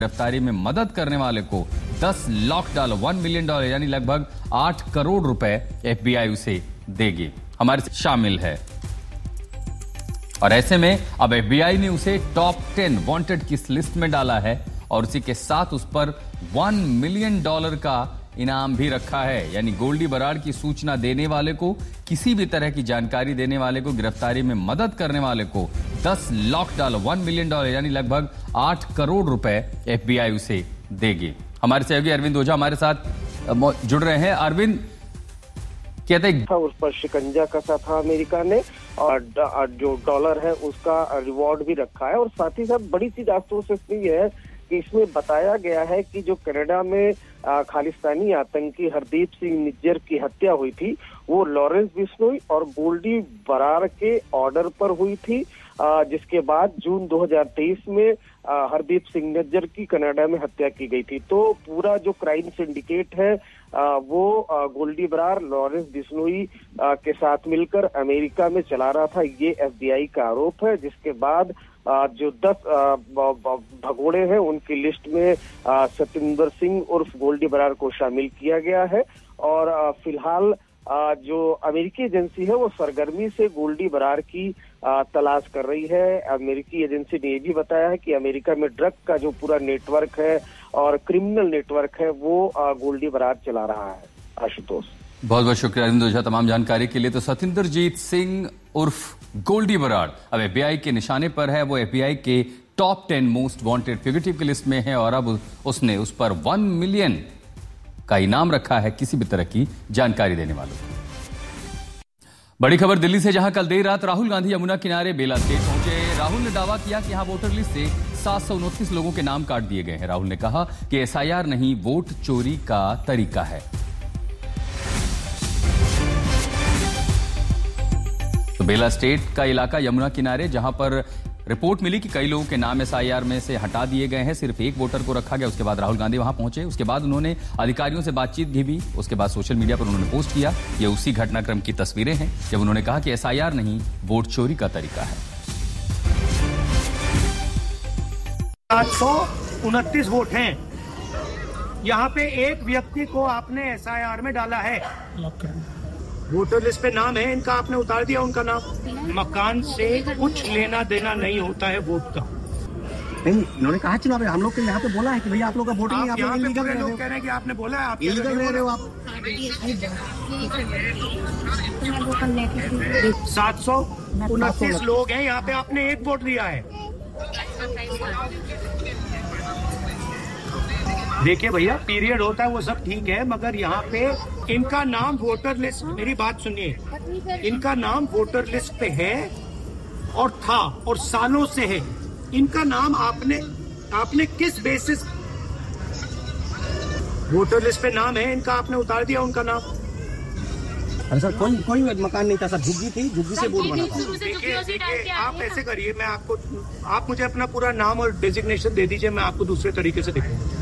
गिरफ्तारी में मदद करने वाले को $10 लाख $1 मिलियन यानी लगभग 8 करोड़ रुपए FBI उसे देगी। हमारे साथ शामिल है और ऐसे में अब FBI ने उसे टॉप 10 वांटेड की लिस्ट में डाला है और उसी के साथ उस पर $1 मिलियन का इनाम भी रखा है। यानी गोल्डी बराड़ की सूचना देने वाले को, किसी भी तरह की जानकारी देने वाले को, गिरफ्तारी में मदद करने वाले को $10 लाख $1 मिलियन यानी लगभग 8 करोड़ रुपए FBI उसे देगी। हमारे सहयोगी अरविंद ओझा हमारे साथ जुड़ रहे हैं। अरविंद, कहते हैं उस पर शिकंजा कसा था अमेरिका ने और जो डॉलर है उसका रिवॉर्ड भी रखा है और साथ ही साथ बड़ी सी जासूस इसमें यह है कि इसमें बताया गया है कि जो कनाडा में खालिस्तानी आतंकी हरदीप सिंह निज्जर की हत्या हुई थी वो लॉरेंस बिश्नोई और गोल्डी बराड़ के ऑर्डर पर हुई थी, जिसके बाद जून 2023 में हरदीप सिंह निज्जर की कनाडा में हत्या की गई थी। तो पूरा जो क्राइम सिंडिकेट है वो गोल्डी बराड़ लॉरेंस बिश्नोई के साथ मिलकर अमेरिका में चला रहा था, ये FBI का आरोप है। जिसके बाद जो 10 भगोड़े हैं उनकी लिस्ट में सतिंदर सिंह उर्फ गोल्डी बराड़ को शामिल किया गया है और फिलहाल जो अमेरिकी एजेंसी है वो सरगर्मी से गोल्डी बराड़ की तलाश कर रही है। अमेरिकी एजेंसी ने ये भी बताया है कि अमेरिका में ड्रग का जो पूरा नेटवर्क है और क्रिमिनल नेटवर्क है वो गोल्डी बराड़ चला रहा है। आशुतोष, बहुत बहुत शुक्रिया अरविंद ओझा तमाम जानकारी के लिए। तो सतिंदरजीत सिंह उर्फ गोल्डी बराड़ अब FBI के निशाने पर है। वो FBI के टॉप 10 मोस्ट वांटेड फ्यूगिटिव की लिस्ट में है और अब उसने उस पर $1 मिलियन का इनाम रखा है किसी भी तरह की जानकारी देने वालों को। बड़ी खबर दिल्ली से, जहां कल देर रात राहुल गांधी यमुना किनारे बेला स्टेट पहुंचे। राहुल ने दावा किया कि यहां वोटर लिस्ट से 729 लोगों के नाम काट दिए गए हैं। राहुल ने कहा कि SIR नहीं, वोट चोरी का तरीका है। तो बेला स्टेट का इलाका यमुना किनारे, जहां पर रिपोर्ट मिली कि कई लोगों के नाम SIR में से हटा दिए गए हैं, सिर्फ एक वोटर को रखा गया। उसके बाद राहुल गांधी वहां पहुंचे। उसके बाद उन्होंने अधिकारियों से बातचीत भी। उसके बाद सोशल मीडिया पर उन्होंने पोस्ट किया। ये उसी घटनाक्रम की तस्वीरें हैं जब उन्होंने कहा कि SIR नहीं, वोट चोरी का तरीका है। 729 वोट हैं। यहाँ पे एक व्यक्ति को आपने SIR में डाला है, वोटर लिस्ट पे नाम है इनका, आपने उतार दिया उनका नाम। मकान से कुछ लेना देना नहीं होता है वोट का। नहीं, इन्होंने कहा चुनाव हम लोग के यहाँ पे बोला है कि भैया आप लोग का वोटिंग आप यहाँ पे पूरे लोग कह रहे हैं कि आपने बोला है, आप इलीगल रह रहे हो। आप 729 लोग हैं यहाँ पे, आपने एक वोट दिया है। देखिए भैया, पीरियड होता है वो सब ठीक है, मगर यहाँ पे इनका नाम वोटर लिस्ट, मेरी बात सुनिए, इनका नाम वोटर लिस्ट पे है और था और सालों से है। इनका नाम आपने किस बेसिस, वोटर लिस्ट पे नाम है इनका, आपने उतार दिया उनका नाम। अरे सर, कोई मकान नहीं था सर, झुग्गी थी, झुग्गी से वोट बना था। देखिए आप ऐसे करिए, मैं आपको, आप मुझे अपना पूरा नाम और डेजिग्नेशन दे दीजिए, मैं आपको दूसरे तरीके से दिखाऊंगा।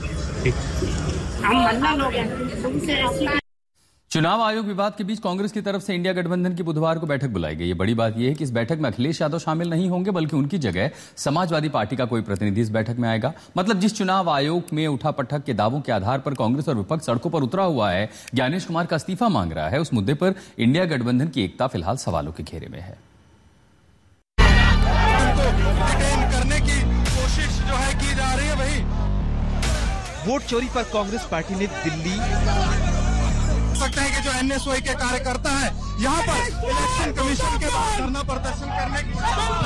चुनाव आयोग विवाद के बीच कांग्रेस की तरफ से इंडिया गठबंधन की बुधवार को बैठक बुलाई गई है। बड़ी बात यह है कि इस बैठक में अखिलेश यादव शामिल नहीं होंगे, बल्कि उनकी जगह समाजवादी पार्टी का कोई प्रतिनिधि इस बैठक में आएगा। मतलब जिस चुनाव आयोग में उठापटक के दावों के आधार पर कांग्रेस और विपक्ष सड़कों पर उतरा हुआ है, ज्ञानेश कुमार का इस्तीफा मांग रहा है, उस मुद्दे पर इंडिया गठबंधन की एकता फिलहाल सवालों के घेरे में है। करने की कोशिश जो है की जा रही है भाई। वोट चोरी पर कांग्रेस पार्टी ने दिल्ली, सकते हैं कि जो NSOI के कार्यकर्ता है यहाँ पर इलेक्शन कमीशन के पास धरना प्रदर्शन करने की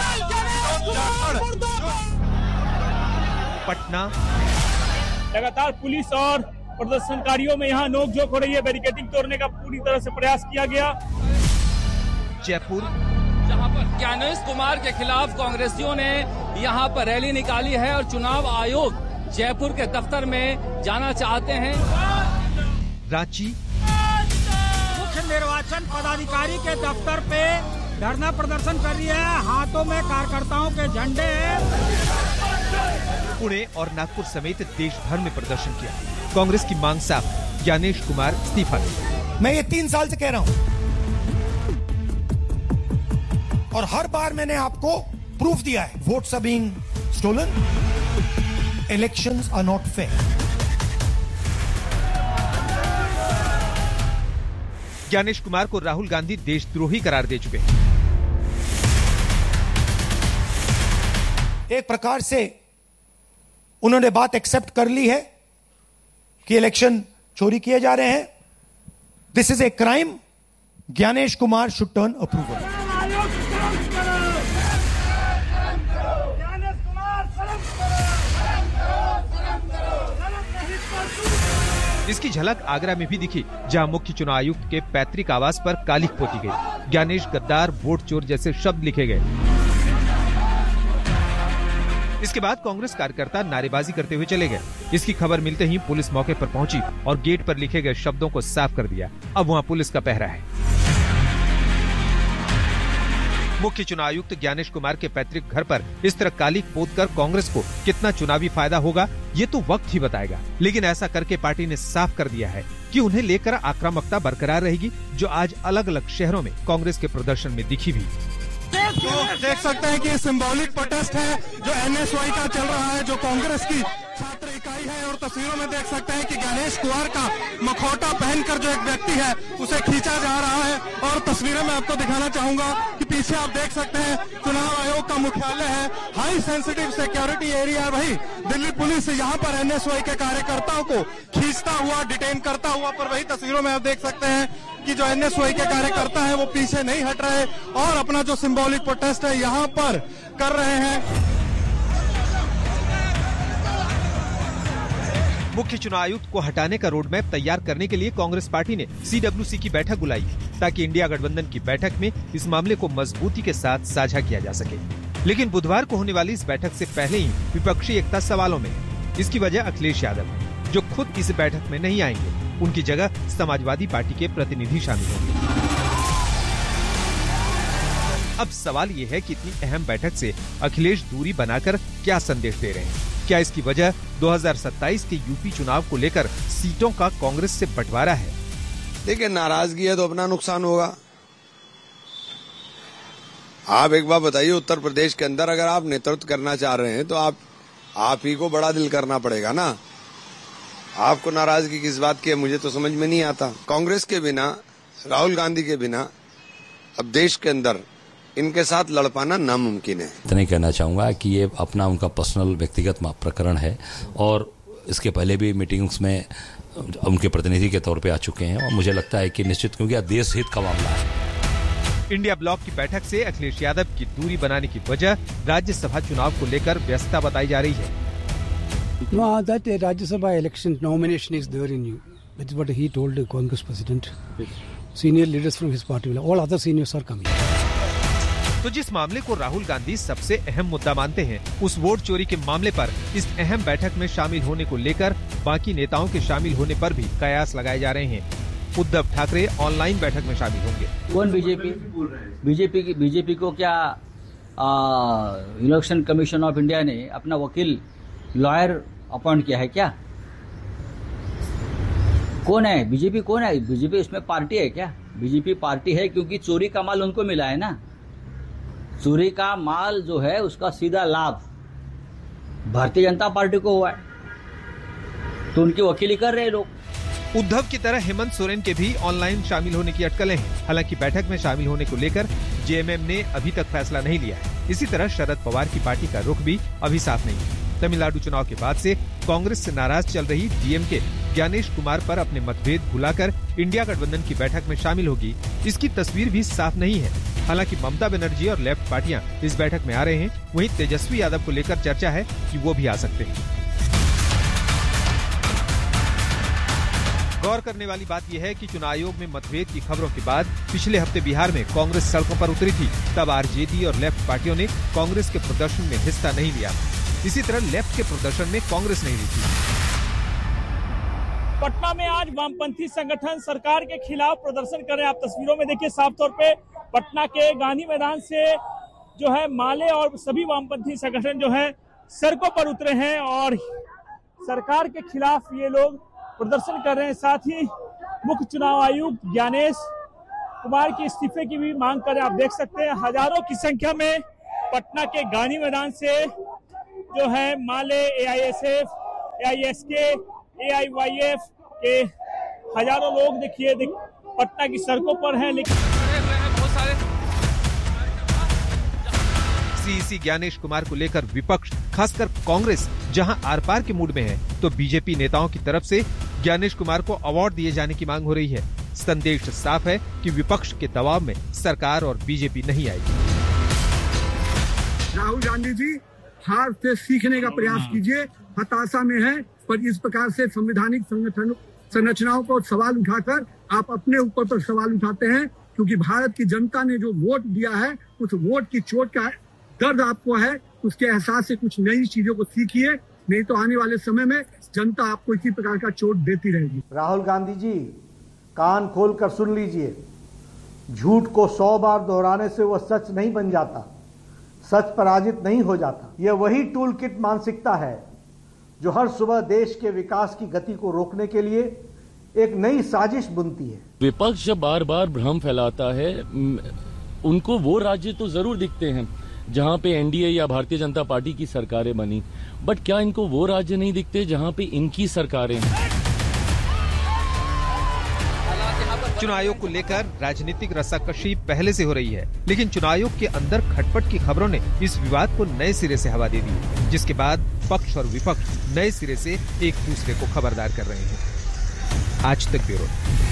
पटना, लगातार पुलिस और प्रदर्शनकारियों में यहाँ नोकझोंक हो रही है। बैरिकेडिंग तोड़ने का पूरी तरह से प्रयास किया गया। जयपुर, जहां पर ज्ञानेश कुमार के खिलाफ कांग्रेसियों ने यहां पर रैली निकाली है और चुनाव आयोग जयपुर के दफ्तर में जाना चाहते हैं। रांची, मुख्य निर्वाचन पदाधिकारी के दफ्तर पे धरना प्रदर्शन कर रही है, हाथों में कार्यकर्ताओं के झंडे। पुणे और नागपुर समेत देश भर में प्रदर्शन किया। कांग्रेस की मांग साफ, ज्ञानेश कुमार इस्तीफा दें। मैं ये 3 साल से कह रहा हूं और हर बार मैंने आपको प्रूफ दिया है। Votes are being stolen, elections are not fair. Gyanesh Kumar को राहुल गांधी देशद्रोही करार दे चुके हैं। एक प्रकार से उन्होंने बात एक्सेप्ट कर ली है कि इलेक्शन चोरी किए जा रहे हैं। This is a crime. Gyanesh Kumar should turn approval. इसकी झलक आगरा में भी दिखी, जहां मुख्य चुनाव आयुक्त के पैतृक आवास पर कालिख पोती गई। ज्ञानेश गद्दार, वोट चोर जैसे शब्द लिखे गए। इसके बाद कांग्रेस कार्यकर्ता नारेबाजी करते हुए चले गए। इसकी खबर मिलते ही पुलिस मौके पर पहुंची और गेट पर लिखे गए शब्दों को साफ कर दिया। अब वहां पुलिस का पहरा है। मुख्य चुनाव आयुक्त ज्ञानेश कुमार के पैतृक घर पर इस तरह कालिख पोतकर कांग्रेस को कितना चुनावी फायदा होगा, ये तो वक्त ही बताएगा। लेकिन ऐसा करके पार्टी ने साफ कर दिया है कि उन्हें लेकर आक्रामकता बरकरार रहेगी, जो आज अलग अलग शहरों में कांग्रेस के प्रदर्शन में दिखी भी। तो देख सकते हैं कि सिंबॉलिक प्रोटेस्ट है जो एनएसवाई का चल रहा है, जो कांग्रेस की छात्र इकाई है। और तस्वीरों में देख सकते हैं कि ज्ञानेश कुमार का मखौटा पहनकर जो एक व्यक्ति है उसे खींचा जा रहा है। और तस्वीरें मैं आपको दिखाना चाहूंगा कि पीछे आप देख सकते हैं चुनाव आयोग का मुख्यालय है। हाई सेंसिटिव सिक्योरिटी एरिया है भाई। दिल्ली पुलिस यहाँ पर एनएसवाई के कार्यकर्ताओं को खींचता हुआ, डिटेन करता हुआ, पर वही तस्वीरों में आप देख सकते हैं कि जो एनएसवाई के कार्यकर्ता हैं वो पीछे नहीं हट रहे और अपना जो सिंबॉलिक प्रोटेस्ट है यहाँ पर कर रहे हैं। मुख्य चुनाव आयुक्त को हटाने का रोड मैप तैयार करने के लिए कांग्रेस पार्टी ने CWC की बैठक बुलाई, ताकि इंडिया गठबंधन की बैठक में इस मामले को मजबूती के साथ साझा किया जा सके। लेकिन बुधवार को होने वाली इस बैठक से पहले ही विपक्षी एकता सवालों में। इसकी वजह अखिलेश यादव है, जो खुद इस बैठक में नहीं आएंगे। उनकी जगह समाजवादी पार्टी के प्रतिनिधि शामिल होंगे। अब सवाल ये है कि इतनी अहम बैठक से अखिलेश दूरी बनाकर क्या संदेश दे रहे हैं? क्या इसकी वजह 2027 के यूपी चुनाव को लेकर सीटों का कांग्रेस से बंटवारा है? देखिए, नाराजगी है तो अपना नुकसान होगा। आप एक बार बताइए, उत्तर प्रदेश के अंदर अगर आप नेतृत्व करना चाह रहे हैं तो आप ही को बड़ा दिल करना पड़ेगा ना। आपको नाराजगी किस बात की है, मुझे तो समझ में नहीं आता। कांग्रेस के बिना, राहुल गांधी के बिना अब देश के अंदर इनके साथ लड़ पाना नामुमकिन है। इतना ही कहना चाहूंगा कि ये अपना उनका पर्सनल व्यक्तिगत प्रकरण है और इसके पहले भी मीटिंग्स में उनके प्रतिनिधि के तौर पे आ चुके हैं और मुझे लगता है कि निश्चित, क्योंकि देश हित का मामला है। इंडिया ब्लॉक की बैठक से अखिलेश यादव की दूरी बनाने की वजह राज्यसभा चुनाव को लेकर व्यस्तता बताई जा रही है। No, that Rajya Sabha election nomination is there in you. That is what he told the Congress president. Senior leaders from his party, all other seniors are coming. तो जिस मामले को राहुल गांधी सबसे अहम मुद्दा मानते हैं, उस वोट चोरी के मामले पर इस अहम बैठक में शामिल होने को लेकर बाकी नेताओं के शामिल होने पर भी कयास लगाए जा रहे हैं। उद्धव ठाकरे ऑनलाइन बैठक में शामिल होंगे। कौन बीजेपी को क्या इलेक्शन कमीशन ऑफ इंडिया ने अपना वकील लॉयर अपॉइंट किया है क्या? कौन है बीजेपी? कौन है बीजेपी? इसमें पार्टी है क्या? बीजेपी पार्टी है क्योंकि चोरी का माल उनको मिला है ना। चोरी का माल जो है उसका सीधा लाभ भारतीय जनता पार्टी को हुआ है, तो उनकी वकीली कर रहे लोग। उद्धव की तरह हेमंत सोरेन के भी ऑनलाइन शामिल होने की अटकलें हैं। हालांकि बैठक में शामिल होने को लेकर जेएमएम ने अभी तक फैसला नहीं लिया है। इसी तरह शरद पवार की पार्टी का रुख भी अभी साफ नहीं है। तमिलनाडु चुनाव के बाद से कांग्रेस से नाराज चल रही डीएमके ज्ञानेश कुमार पर अपने मतभेद भुलाकर इंडिया गठबंधन की बैठक में शामिल होगी, इसकी तस्वीर भी साफ नहीं है। हालांकि ममता बनर्जी और लेफ्ट पार्टियां इस बैठक में आ रहे हैं, वहीं तेजस्वी यादव को लेकर चर्चा है कि वो भी आ सकते हैं। गौर करने वाली बात यह है कि चुनाव आयोग में मतभेद की खबरों के बाद पिछले हफ्ते बिहार में कांग्रेस सड़कों पर उतरी थी। तब आरजेडी और लेफ्ट पार्टियों ने कांग्रेस के प्रदर्शन में हिस्सा नहीं लिया। इसी तरह लेफ्ट के प्रदर्शन में कांग्रेस नहीं ली थी। पटना में आज वामपंथी संगठन सरकार के खिलाफ प्रदर्शन कर रहे हैं। आप तस्वीरों में देखिए साफ तौर पे पटना के गांधी मैदान से जो है माले और सभी वामपंथी संगठन जो है सड़कों पर उतरे हैं और सरकार के खिलाफ ये लोग प्रदर्शन कर रहे हैं। साथ ही मुख्य चुनाव आयुक्त ज्ञानेश कुमार के इस्तीफे की भी मांग कर रहे हैं। आप देख सकते हैं हजारों की संख्या में पटना के गांधी मैदान से जो है माले, AISF, AISK, AIYF के हजारों लोग देखिए पटना की सड़कों पर हैं। लेकिन सीईसी ज्ञानेश कुमार को लेकर विपक्ष, खासकर कांग्रेस जहां आर-पार के मूड में है, तो बीजेपी नेताओं की तरफ से ज्ञानेश कुमार को अवार्ड दिए जाने की मांग हो रही है। संदेश साफ है कि विपक्ष के दबाव में सरकार और बीजेपी नहीं आएगी। राहुल गांधी जी, हार से सीखने का प्रयास कीजिए। हताशा में है, पर इस प्रकार से संवैधानिक संरचनाओं को सवाल उठाकर आप अपने ऊपर पर सवाल उठाते हैं, क्योंकि भारत की जनता ने जो वोट दिया है, उस वोट की चोट का दर्द आपको है। उसके एहसास से कुछ नई चीजों को सीखिए, नहीं तो आने वाले समय में जनता आपको इसी प्रकार का चोट देती रहेगी। राहुल गांधी जी, कान खोल कर सुन लीजिए, झूठ को 100 बार दोहराने से वह सच नहीं बन जाता, सच पराजित नहीं हो जाता। यह वही टूल किट मानसिकता है जो हर सुबह देश के विकास की गति को रोकने के लिए एक नई साजिश बुनती है। विपक्ष जब बार बार भ्रम फैलाता है, उनको वो राज्य तो जरूर दिखते हैं जहां पे एनडीए या भारतीय जनता पार्टी की सरकारें बनी, बट क्या इनको वो राज्य नहीं दिखते जहां पे इनकी सरकारें हैं? चुनाव आयोग को लेकर राजनीतिक रस्साकशी पहले से हो रही है, लेकिन चुनाव आयोग के अंदर खटपट की खबरों ने इस विवाद को नए सिरे से हवा दे दी, जिसके बाद पक्ष और विपक्ष नए सिरे से एक दूसरे को खबरदार कर रहे हैं। आज तक ब्यूरो।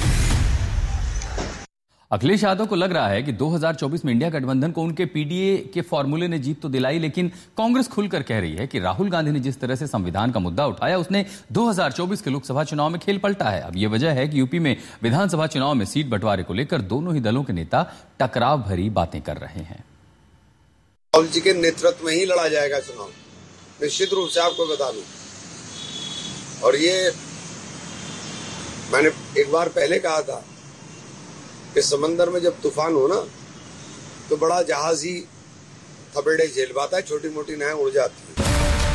अखिलेश यादव को लग रहा है कि 2024 में इंडिया गठबंधन को उनके पीडीए के फॉर्मूले ने जीत तो दिलाई, लेकिन कांग्रेस खुलकर कह रही है कि राहुल गांधी ने जिस तरह से संविधान का मुद्दा उठाया, उसने 2024 के लोकसभा चुनाव में खेल पलटा है। अब यह वजह है कि यूपी में विधानसभा चुनाव में सीट बंटवारे को लेकर दोनों ही दलों के नेता टकराव भरी बातें कर रहे हैं। राहुल जी के नेतृत्व में ही लड़ा जाएगा चुनाव, निश्चित रूप से आपको बता दूं। और ये मैंने एक बार पहले कहा था कि समंदर में जब तूफान हो ना, तो बड़ा जहाज ही थपेड़े झेल पाता है, छोटी मोटी नावें उड़ जाती है।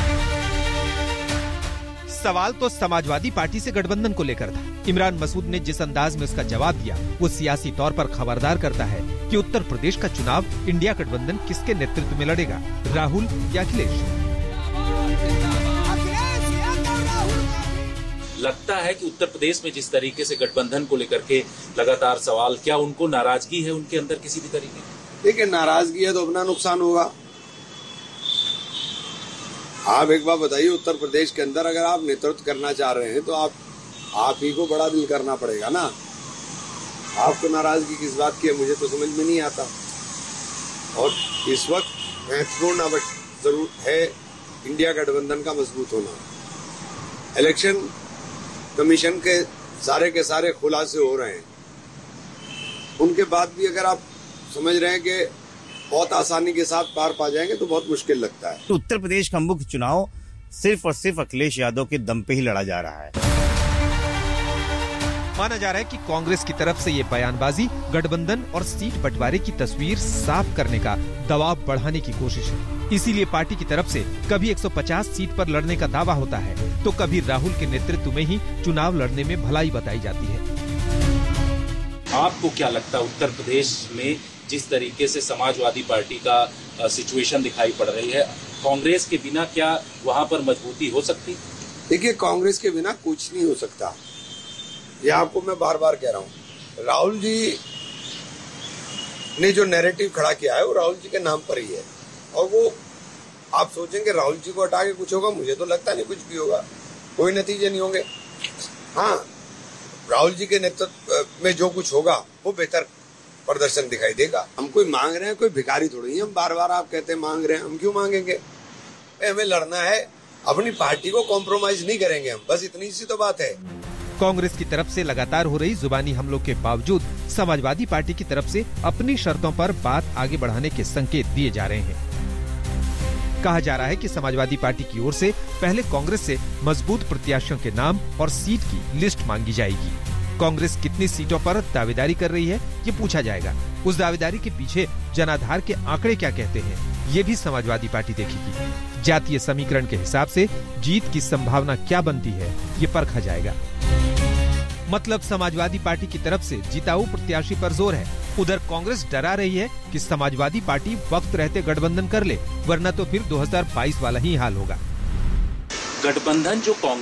सवाल तो समाजवादी पार्टी से गठबंधन को लेकर था। इमरान मसूद ने जिस अंदाज में उसका जवाब दिया, वो सियासी तौर पर खबरदार करता है कि उत्तर प्रदेश का चुनाव इंडिया गठबंधन किसके नेतृत्व में लड़ेगा, राहुल या अखिलेश। लगता है कि उत्तर प्रदेश में जिस तरीके से गठबंधन को लेकर के लगातार सवाल, क्या उनको नाराजगी है उनके अंदर किसी भी तरीके की? देखिए, नाराजगी है तो अपना नुकसान होगा। आप एक बात बताइए, उत्तर प्रदेश के अंदर अगर आप नेतृत्व करना चाह रहे हैं तो आप ही को बड़ा दिल करना पड़ेगा ना। आपको नाराजगी किस बात की है, मुझे तो समझ में नहीं आता। और इस वक्त महत्वपूर्ण जरूर है इंडिया गठबंधन का मजबूत होना। इलेक्शन कमीशन के सारे खुलासे हो रहे हैं, उनके बाद भी अगर आप समझ रहे हैं कि बहुत आसानी के साथ पार पा जाएंगे तो बहुत मुश्किल लगता है। तो उत्तर प्रदेश का मुख्य चुनाव सिर्फ और सिर्फ अखिलेश यादव के दम पे ही लड़ा जा रहा है। माना जा रहा है कि कांग्रेस की तरफ से ये बयानबाजी गठबंधन और सीट बंटवारे की तस्वीर साफ करने का दबाव बढ़ाने की कोशिश है। इसीलिए पार्टी की तरफ से कभी 150 सीट पर लड़ने का दावा होता है, तो कभी राहुल के नेतृत्व में ही चुनाव लड़ने में भलाई बताई जाती है। आपको क्या लगता है, उत्तर प्रदेश में जिस तरीके से समाजवादी पार्टी का सिचुएशन दिखाई पड़ रही है, कांग्रेस के बिना क्या वहां पर मजबूती हो सकती? देखिए, कांग्रेस के बिना कुछ नहीं हो सकता, ये आपको मैं बार बार कह रहा हूँ। राहुल जी ने जो नैरेटिव खड़ा किया है वो राहुल जी के नाम पर ही है, और वो आप सोचेंगे राहुल जी को हटा के कुछ होगा, मुझे तो लगता नहीं कुछ भी होगा, कोई नतीजे नहीं होंगे। हाँ, राहुल जी के नेतृत्व में जो कुछ होगा वो बेहतर प्रदर्शन दिखाई देगा। हम कोई मांग रहे हैं, कोई भिखारी थोड़ी, हम बार बार आप कहते हैं मांग रहे हैं, हम क्यों मांगेंगे? हमें लड़ना है, अपनी पार्टी को कॉम्प्रोमाइज नहीं करेंगे हम, बस इतनी सी तो बात है। कांग्रेस की तरफ से लगातार हो रही जुबानी हमलों के बावजूद समाजवादी पार्टी की तरफ से अपनी शर्तों पर बात आगे बढ़ाने के संकेत दिए जा रहे हैं। कहा जा रहा है कि समाजवादी पार्टी की ओर से पहले कांग्रेस से मजबूत प्रत्याशियों के नाम और सीट की लिस्ट मांगी जाएगी। कांग्रेस कितनी सीटों पर दावेदारी कर रही है, ये पूछा जाएगा। उस दावेदारी के पीछे जनाधार के आंकड़े क्या कहते हैं, ये भी समाजवादी पार्टी देखेगी। जातीय समीकरण के हिसाब से जीत की संभावना क्या बनती है, ये परखा जाएगा। मतलब समाजवादी पार्टी की तरफ से जिताऊ प्रत्याशी पर जोर है। उधर कांग्रेस डरा रही है कि समाजवादी पार्टी वक्त रहते गठबंधन कर ले, वरना तो फिर 2022 वाला ही हाल होगा। गठबंधन जो कांग्रेस